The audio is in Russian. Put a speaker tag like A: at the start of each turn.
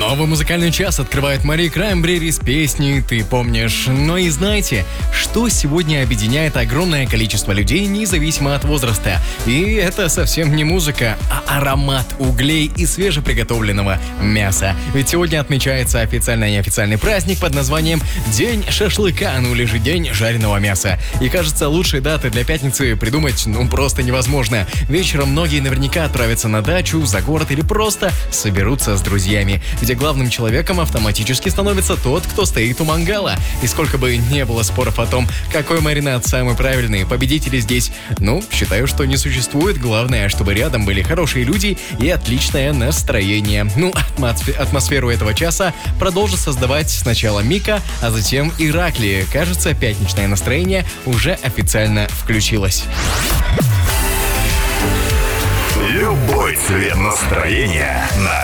A: Новый музыкальный час открывает Мари Краймбрери с песней «Ты помнишь». Но и знаете, что сегодня объединяет огромное количество людей, независимо от возраста? И это совсем не музыка, а аромат углей и свежеприготовленного мяса. Ведь сегодня отмечается официальный и неофициальный праздник под названием День шашлыка, или же День жареного мяса. И кажется, лучшей даты для пятницы придумать просто невозможно. Вечером многие наверняка отправятся на дачу, за город или просто соберутся с друзьями, где главным человеком автоматически становится тот, кто стоит у мангала. И сколько бы не было споров о том, какой маринад самый правильный, победители здесь, считаю, что не существует. Главное, чтобы рядом были хорошие люди и отличное настроение. Атмосферу этого часа продолжит создавать сначала Мика, а затем Иракли. Кажется, пятничное настроение уже официально включилось.
B: Любой цвет настроения на